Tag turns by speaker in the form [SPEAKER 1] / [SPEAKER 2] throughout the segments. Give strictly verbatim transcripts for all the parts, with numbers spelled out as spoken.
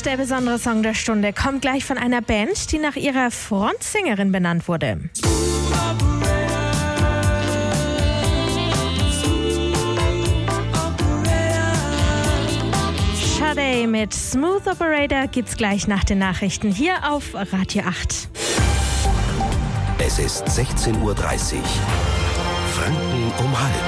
[SPEAKER 1] Und der besondere Song der Stunde kommt gleich von einer Band, die nach ihrer Frontsängerin benannt wurde. Sade mit Smooth Operator gibt's gleich nach den Nachrichten hier auf Radio acht.
[SPEAKER 2] Es ist sechzehn Uhr dreißig. Franken um halb.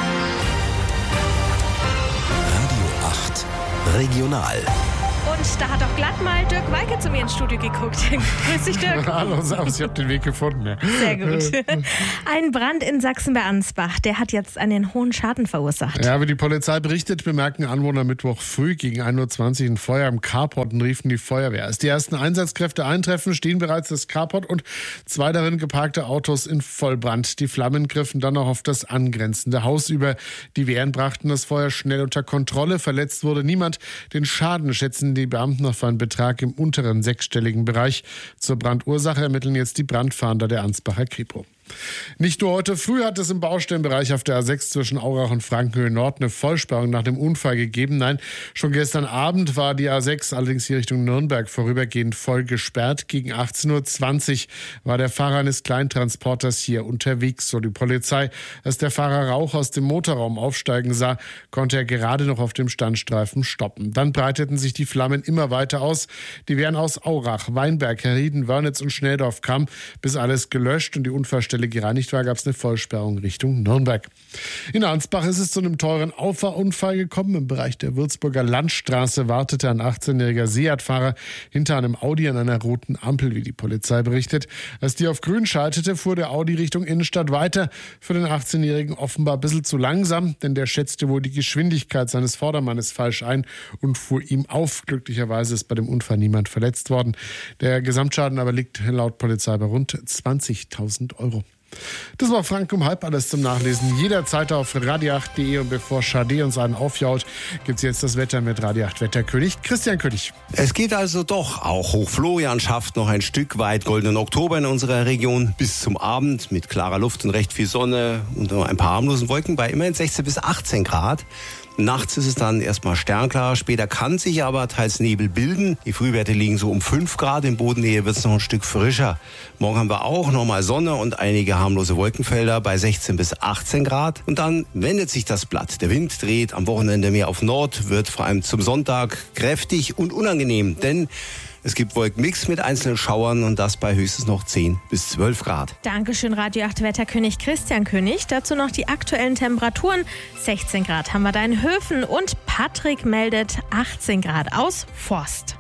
[SPEAKER 2] Radio acht Regional.
[SPEAKER 1] Und da hat auch glatt mal Dirk Weike zu mir ins Studio geguckt. Grüß dich, Dirk.
[SPEAKER 3] Hallo, Servus, ich habe den Weg gefunden. Ja.
[SPEAKER 1] Sehr gut. Ein Brand in Sachsen bei Ansbach, der hat jetzt einen hohen Schaden verursacht.
[SPEAKER 3] Ja, wie die Polizei berichtet, bemerken Anwohner Mittwoch früh gegen ein Uhr zwanzig ein Feuer im Carport und riefen die Feuerwehr. Als die ersten Einsatzkräfte eintreffen, stehen bereits das Carport und zwei darin geparkte Autos in Vollbrand. Die Flammen griffen dann auch auf das angrenzende Haus über. Die Wehren brachten das Feuer schnell unter Kontrolle. Verletzt wurde niemand. Den Schaden schätzen die Beamten auf einen Betrag im unteren sechsstelligen Bereich. Zur Brandursache ermitteln jetzt die Brandfahnder der Ansbacher Kripo. Nicht nur heute früh hat es im Baustellenbereich auf der A sechs zwischen Aurach und Frankenhöhe Nord eine Vollsperrung nach dem Unfall gegeben. Nein, schon gestern Abend war die A sechs allerdings hier Richtung Nürnberg vorübergehend voll gesperrt. Gegen achtzehn Uhr zwanzig war der Fahrer eines Kleintransporters hier unterwegs, so die Polizei. Als der Fahrer Rauch aus dem Motorraum aufsteigen sah, konnte er gerade noch auf dem Standstreifen stoppen. Dann breiteten sich die Flammen immer weiter aus. Die Wehren aus Aurach, Weinberg, Herrieden, Wörnitz und Schnelldorf kamen, bis alles gelöscht und die Unfallstelle gereinigt war, gab es eine Vollsperrung Richtung Nürnberg. In Ansbach ist es zu einem teuren Auffahrunfall gekommen. Im Bereich der Würzburger Landstraße wartete ein achtzehnjähriger Seat-Fahrer hinter einem Audi an einer roten Ampel, wie die Polizei berichtet. Als die auf grün schaltete, fuhr der Audi Richtung Innenstadt weiter. Für den achtzehnjährigen offenbar ein bisschen zu langsam, denn der schätzte wohl die Geschwindigkeit seines Vordermannes falsch ein und fuhr ihm auf. Glücklicherweise ist bei dem Unfall niemand verletzt worden. Der Gesamtschaden aber liegt laut Polizei bei rund zwanzigtausend Euro. Das war Frank um halb, alles zum Nachlesen jederzeit auf radio acht punkt de. Und bevor Sade uns einen aufjault, gibt es jetzt das Wetter mit Radio acht Wetterkönig Christian König.
[SPEAKER 4] Es geht also doch, auch Hochflorian schafft noch ein Stück weit goldenen Oktober in unserer Region bis zum Abend mit klarer Luft und recht viel Sonne und ein paar harmlosen Wolken bei immerhin sechzehn bis achtzehn Grad. Nachts ist es dann erstmal sternklar, später kann sich aber teils Nebel bilden. Die Frühwerte liegen so um fünf Grad, in Bodennähe wird es noch ein Stück frischer. Morgen haben wir auch nochmal Sonne und einige harmlose Wolkenfelder bei sechzehn bis achtzehn Grad. Und dann wendet sich das Blatt. Der Wind dreht am Wochenende mehr auf Nord, wird vor allem zum Sonntag kräftig und unangenehm, denn es gibt Wolkenmix mit einzelnen Schauern und das bei höchstens noch zehn bis zwölf Grad.
[SPEAKER 1] Dankeschön, Radio acht Wetterkönig Christian König. Dazu noch die aktuellen Temperaturen. sechzehn Grad haben wir da in Höfen und Patrick meldet achtzehn Grad aus Forst.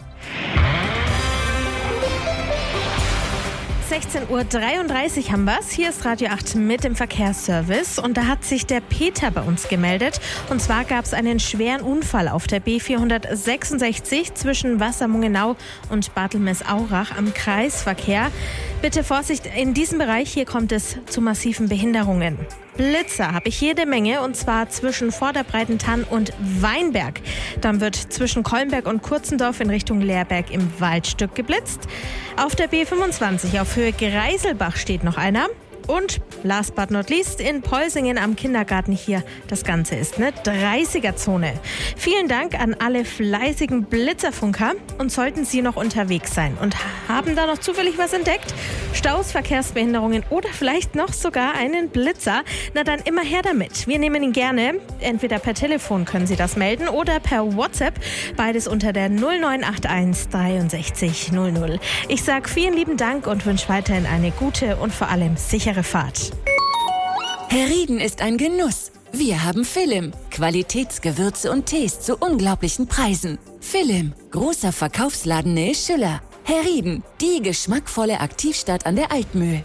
[SPEAKER 1] sechzehn Uhr dreiunddreißig haben wir's. Hier ist Radio acht mit dem Verkehrsservice und da hat sich der Peter bei uns gemeldet. Und zwar gab es einen schweren Unfall auf der B vierhundertsechsundsechzig zwischen Wassermungenau und Bartelmes-Aurach am Kreisverkehr. Bitte Vorsicht, in diesem Bereich hier kommt es zu massiven Behinderungen. Blitzer habe ich jede Menge und zwar zwischen Vorderbreitentann und Weinberg. Dann wird zwischen Kolmberg und Kurzendorf in Richtung Lehrberg im Waldstück geblitzt. Auf der B fünfundzwanzig auf Höhe Greiselbach steht noch einer. Und last but not least in Polsingen am Kindergarten hier. Das Ganze ist eine dreißiger-Zone. Vielen Dank an alle fleißigen Blitzerfunker. Und sollten Sie noch unterwegs sein und haben da noch zufällig was entdeckt? Staus, Verkehrsbehinderungen oder vielleicht noch sogar einen Blitzer? Na dann immer her damit. Wir nehmen ihn gerne. Entweder per Telefon können Sie das melden oder per WhatsApp. Beides unter der null neun acht eins dreiundsechzig null null. Ich sage vielen lieben Dank und wünsche weiterhin eine gute und vor allem sichere Fahrt.
[SPEAKER 5] Herrieden ist ein Genuss. Wir haben Film. Qualitätsgewürze und Tees zu unglaublichen Preisen. Film. Großer Verkaufsladen Nähe Schüller. Herrieden. Die geschmackvolle Aktivstadt an der Altmühl.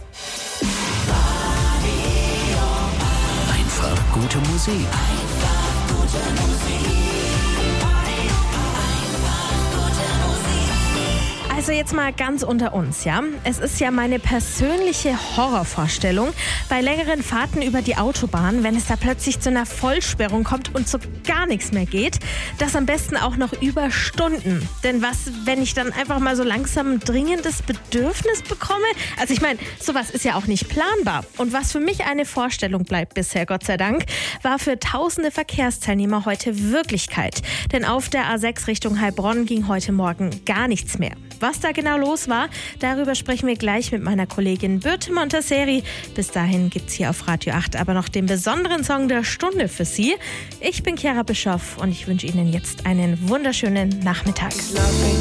[SPEAKER 2] Einfach gute Musik.
[SPEAKER 6] Einfach gute Musik.
[SPEAKER 1] Also Also jetzt mal ganz unter uns, ja. Es ist ja meine persönliche Horrorvorstellung, bei längeren Fahrten über die Autobahn, wenn es da plötzlich zu einer Vollsperrung kommt und so gar nichts mehr geht, das am besten auch noch über Stunden. Denn was, wenn ich dann einfach mal so langsam ein dringendes Bedürfnis bekomme? Also ich meine, sowas ist ja auch nicht planbar. Und was für mich eine Vorstellung bleibt bisher, Gott sei Dank, war für tausende Verkehrsteilnehmer heute Wirklichkeit. Denn auf der A sechs Richtung Heilbronn ging heute Morgen gar nichts mehr. Was da genau los war, darüber sprechen wir gleich mit meiner Kollegin Birte Montasseri. Bis dahin gibt's hier auf Radio acht aber noch den besonderen Song der Stunde für Sie. Ich bin Chiara Bischoff und ich wünsche Ihnen jetzt einen wunderschönen Nachmittag.